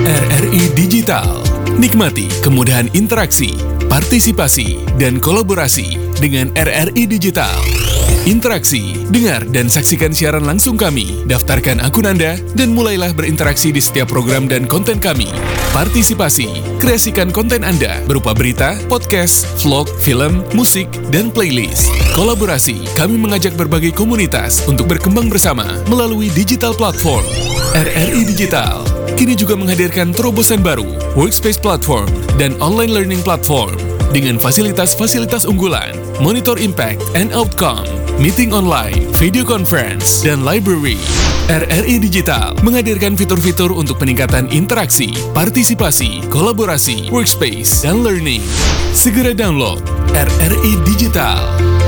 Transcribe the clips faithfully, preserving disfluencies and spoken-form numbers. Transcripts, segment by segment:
R R I Digital. Nikmati kemudahan interaksi, partisipasi, dan kolaborasi dengan R R I Digital. Interaksi, dengar dan saksikan siaran langsung kami, daftarkan akun Anda, dan mulailah berinteraksi di setiap program dan konten kami. Partisipasi, kreasikan konten Anda berupa berita, podcast, vlog, film, musik, dan playlist. Kolaborasi, kami mengajak berbagai komunitas untuk berkembang bersama melalui digital platform. R R I Digital kini juga menghadirkan terobosan baru, workspace platform, dan online learning platform dengan fasilitas-fasilitas unggulan, monitor impact and outcome, meeting online, video conference, dan library. R R I Digital menghadirkan fitur-fitur untuk peningkatan interaksi, partisipasi, kolaborasi, workspace, dan learning. Segera download R R I Digital.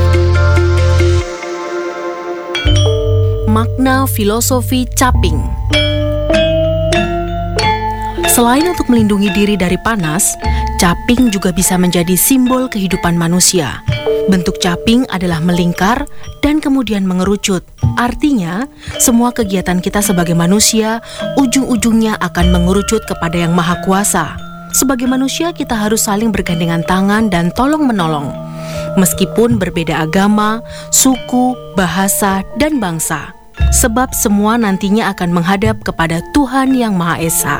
Makna filosofi caping. Selain untuk melindungi diri dari panas, caping juga bisa menjadi simbol kehidupan manusia. Bentuk caping adalah melingkar dan kemudian mengerucut. Artinya, semua kegiatan kita sebagai manusia, ujung-ujungnya akan mengerucut kepada Yang Maha Kuasa. Sebagai manusia, kita harus saling bergandengan tangan dan tolong-menolong. Meskipun berbeda agama, suku, bahasa, dan bangsa. Sebab semua nantinya akan menghadap kepada Tuhan Yang Maha Esa.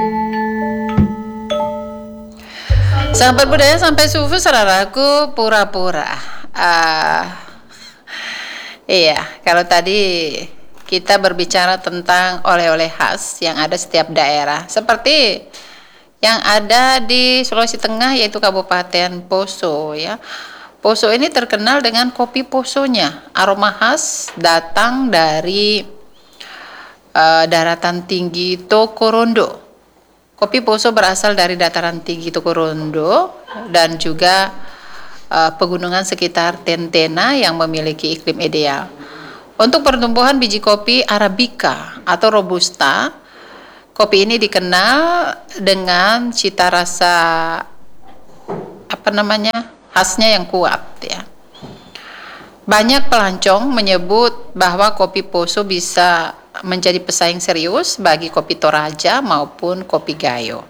Sahabat budaya sampai sufu saudaraku pura-pura. Uh, iya, kalau tadi kita berbicara tentang oleh-oleh khas yang ada setiap daerah, seperti yang ada di Sulawesi Tengah yaitu Kabupaten Poso ya. Poso ini terkenal dengan kopi posonya. Aroma khas datang dari uh, daratan tinggi Tokorondo. Kopi Poso berasal dari dataran tinggi Tokorondo dan juga uh, pegunungan sekitar Tentena yang memiliki iklim ideal. Untuk pertumbuhan biji kopi Arabica atau Robusta, kopi ini dikenal dengan cita rasa apa namanya khasnya yang kuat ya. Banyak pelancong menyebut bahwa kopi Poso bisa menjadi pesaing serius bagi kopi Toraja maupun kopi Gayo.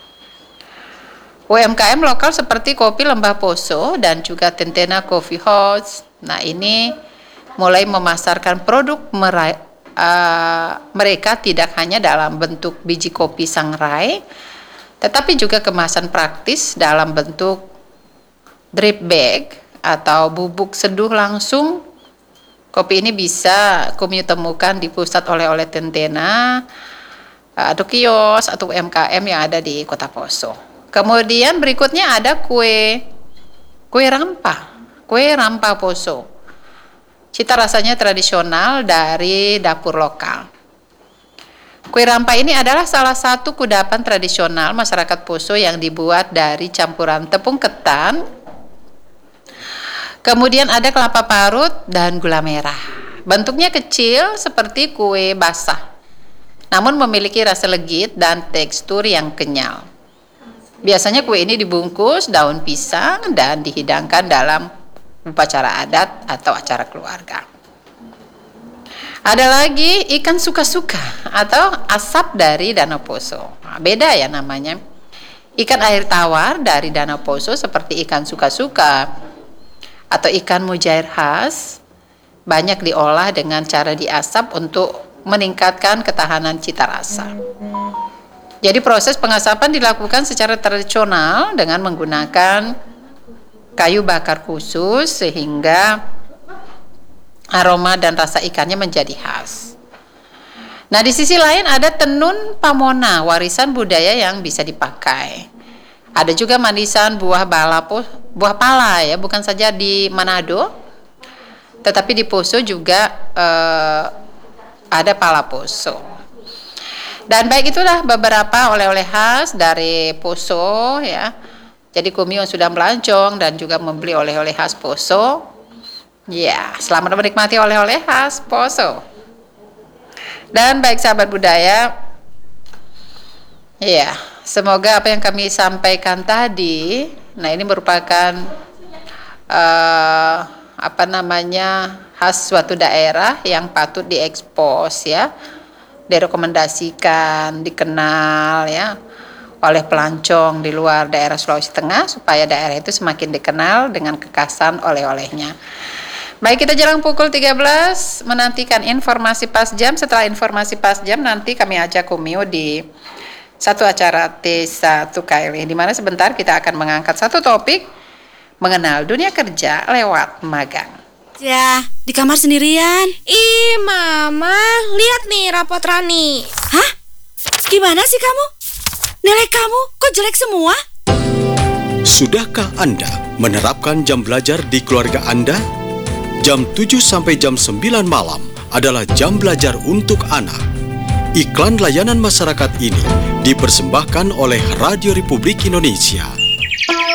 U M K M lokal seperti kopi Lembah Poso dan juga Tentena Coffee House, nah ini mulai memasarkan produk merai, uh, mereka tidak hanya dalam bentuk biji kopi sangrai, tetapi juga kemasan praktis dalam bentuk drip bag atau bubuk seduh langsung. Kopi ini bisa kami temukan di pusat oleh-oleh Tentena atau kios atau U M K M yang ada di Kota Poso. Kemudian berikutnya ada kue kue rampa, kue rampa Poso. Cita rasanya tradisional dari dapur lokal. Kue rampa ini adalah salah satu kudapan tradisional masyarakat Poso yang dibuat dari campuran tepung ketan. Kemudian ada kelapa parut dan gula merah. Bentuknya kecil seperti kue basah, namun memiliki rasa legit dan tekstur yang kenyal. Biasanya kue ini dibungkus daun pisang dan dihidangkan dalam upacara adat atau acara keluarga. Ada lagi ikan suka-suka atau asap dari Danau Poso. Nah, beda ya namanya. Ikan air tawar dari Danau Poso seperti ikan suka-suka atau ikan mujair khas banyak diolah dengan cara diasap untuk meningkatkan ketahanan cita rasa. Jadi proses pengasapan dilakukan secara tradisional dengan menggunakan kayu bakar khusus sehingga aroma dan rasa ikannya menjadi khas. Nah, di sisi lain ada tenun pamona, warisan budaya yang bisa dipakai. Ada juga manisan buah balapo, buah pala ya, bukan saja di Manado, tetapi di Poso juga eh, ada pala Poso. Dan baik itulah beberapa oleh-oleh khas dari Poso ya. Jadi Kumio sudah melancong dan juga membeli oleh-oleh khas Poso. Ya, selamat menikmati oleh-oleh khas Poso. Dan baik sahabat budaya, ya. Semoga apa yang kami sampaikan tadi, nah ini merupakan uh, apa namanya khas suatu daerah yang patut diekspos ya, direkomendasikan, dikenal ya oleh pelancong di luar daerah Sulawesi Tengah supaya daerah itu semakin dikenal dengan kekasan oleh-olehnya. Baik, kita jelang pukul tiga belas menantikan informasi pas jam. Setelah informasi pas jam nanti kami ajak Kumio di satu acara T satu K L I, di mana sebentar kita akan mengangkat satu topik mengenal dunia kerja lewat magang. Ya, di kamar sendirian. Ih, Mama, lihat nih rapot Rani. Hah? Gimana sih kamu? Nilai kamu kok jelek semua? Sudahkah Anda menerapkan jam belajar di keluarga Anda? Jam tujuh sampai jam sembilan malam adalah jam belajar untuk anak. Iklan layanan masyarakat ini dipersembahkan oleh Radio Republik Indonesia.